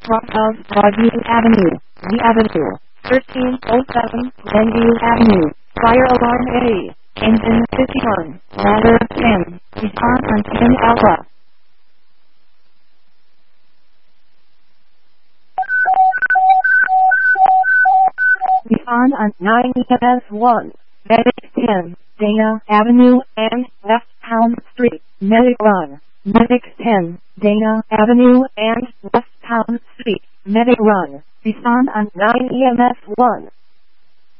Cross of Broadview Avenue, The Avenue, 1307 Glenview Avenue, Fire Alarm A, Engine 51, Ladder 10, Respond on 10 Alpha. Respond on 9 EMS 1, Medic 10, Dana Avenue and West Town Street, Medic Run. Medic 10, Dana Avenue and West Town Street, Medic Run. Respond on 9 EMS 1.